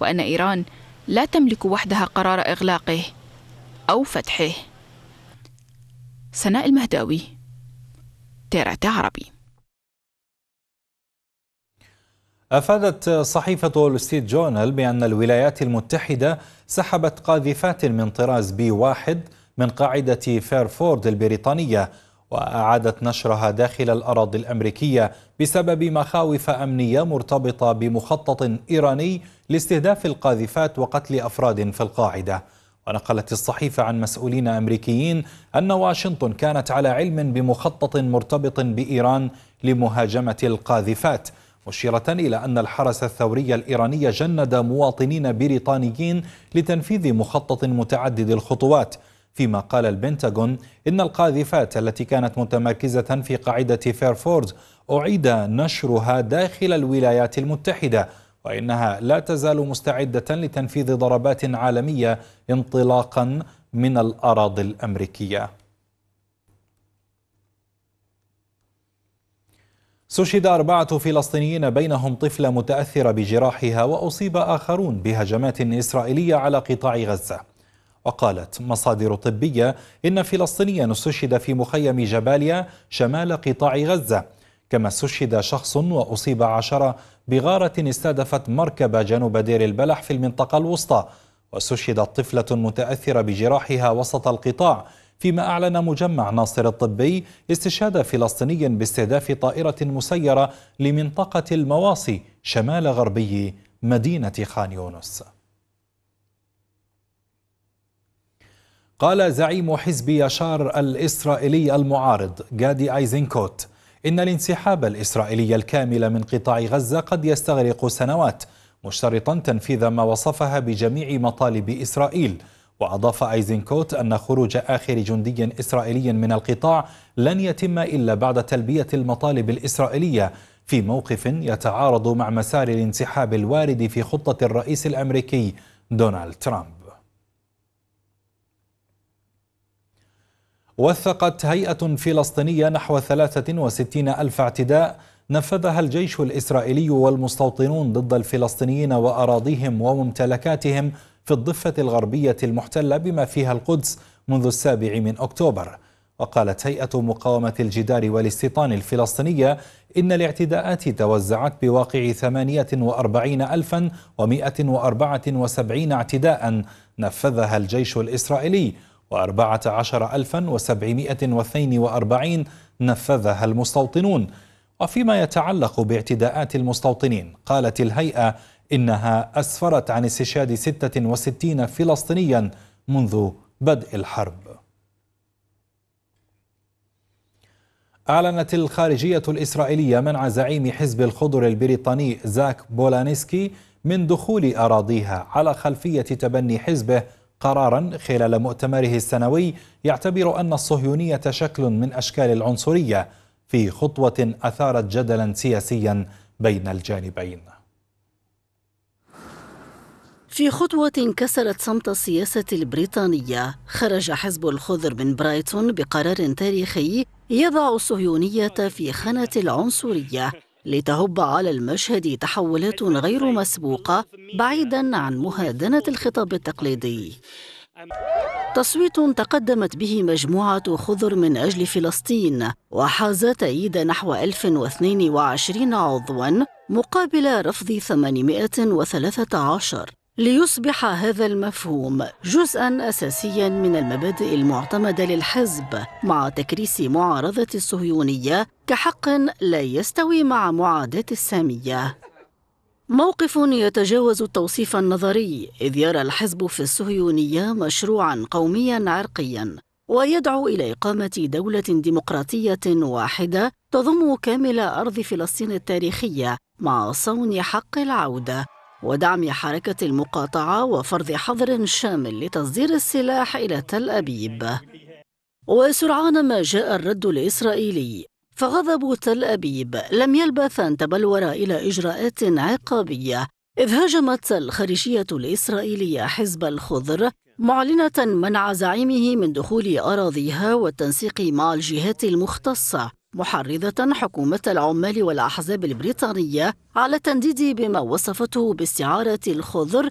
وأن إيران لا تملك وحدها قرار إغلاقه أو فتحه. سناء المهداوي، TRT عربي. أفادت صحيفة وول ستريت جورنال بأن الولايات المتحدة سحبت قاذفات من طراز B1 من قاعدة فيرفورد البريطانية، وأعادت نشرها داخل الأراضي الأمريكية بسبب مخاوف أمنية مرتبطة بمخطط إيراني لاستهداف القاذفات وقتل أفراد في القاعدة. ونقلت الصحيفة عن مسؤولين أمريكيين أن واشنطن كانت على علم بمخطط مرتبط بإيران لمهاجمة القاذفات، مشيرة إلى أن الحرس الثوري الإيراني جند مواطنين بريطانيين لتنفيذ مخطط متعدد الخطوات. فيما قال البنتاغون إن القاذفات التي كانت متمركزة في قاعدة فيرفورد أعيد نشرها داخل الولايات المتحدة، وإنها لا تزال مستعدة لتنفيذ ضربات عالمية انطلاقا من الأراضي الأمريكية. استشهد 4 فلسطينيين بينهم طفلة متأثرة بجراحها، وأصيب آخرون بهجمات إسرائيلية على قطاع غزة. وقالت مصادر طبية إن فلسطينيا استشهد في مخيم جباليا شمال قطاع غزة، كما استشهد شخص وأصيب 10 بغارة استهدفت مركبة جنوب دير البلح في المنطقة الوسطى. واستشهدت طفلة متأثرة بجراحها وسط القطاع، فيما أعلن مجمع ناصر الطبي استشهاد فلسطيني باستهداف طائرة مسيرة لمنطقة المواصي شمال غربي مدينة خان يونس. قال زعيم حزب يشار الإسرائيلي المعارض غادي أيزنكوت إن الانسحاب الإسرائيلي الكامل من قطاع غزة قد يستغرق سنوات، مشترطا تنفيذ ما وصفها بجميع مطالب إسرائيل. وأضاف أيزنكوت أن خروج آخر جندي إسرائيلي من القطاع لن يتم إلا بعد تلبية المطالب الإسرائيلية، في موقف يتعارض مع مسار الانسحاب الوارد في خطة الرئيس الأمريكي دونالد ترامب. وثقت هيئة فلسطينية نحو 63 ألف اعتداء نفذها الجيش الإسرائيلي والمستوطنون ضد الفلسطينيين وأراضيهم وممتلكاتهم في الضفة الغربية المحتلة بما فيها القدس منذ 7 أكتوبر. وقالت هيئة مقاومة الجدار والاستيطان الفلسطينية إن الاعتداءات توزعت بواقع 48,174 اعتداء نفذها الجيش الإسرائيلي، و14,742 نفذها المستوطنون. وفيما يتعلق باعتداءات المستوطنين، قالت الهيئة إنها أسفرت عن استشهاد 66 فلسطينيا منذ بدء الحرب. أعلنت الخارجية الإسرائيلية منع زعيم حزب الخضر البريطاني زاك بولانسكي من دخول أراضيها على خلفية تبني حزبه قرارا خلال مؤتمره السنوي يعتبر أن الصهيونية شكل من أشكال العنصرية، في خطوة أثارت جدلا سياسيا بين الجانبين. في خطوة كسرت صمت السياسة البريطانية، خرج حزب الخضر من برايتون بقرار تاريخي يضع الصهيونية في خانة العنصرية، لتهب على المشهد تحولات غير مسبوقة بعيدا عن مهادنة الخطاب التقليدي. تصويت تقدمت به مجموعة خضر من أجل فلسطين وحاز تأييد نحو 1022 عضوا مقابل رفض 813، ليصبح هذا المفهوم جزءاً أساسياً من المبادئ المعتمدة للحزب، مع تكريس معارضة الصهيونية كحق لا يستوي مع معاداة السامية. موقف يتجاوز التوصيف النظري، إذ يرى الحزب في الصهيونية مشروعاً قومياً عرقياً، ويدعو إلى إقامة دولة ديمقراطية واحدة تضم كامل أرض فلسطين التاريخية مع صون حق العودة، ودعم حركة المقاطعة وفرض حظر شامل لتصدير السلاح إلى تل أبيب. وسرعان ما جاء الرد الإسرائيلي، فغضب تل أبيب لم يلبث أن تبلور إلى إجراءات عقابية، إذ هاجمت الخارجية الإسرائيلية حزب الخضر معلنة منع زعيمه من دخول أراضيها والتنسيق مع الجهات المختصة، محرضة حكومة العمال والأحزاب البريطانية على التنديد بما وصفته باستعارة الخضر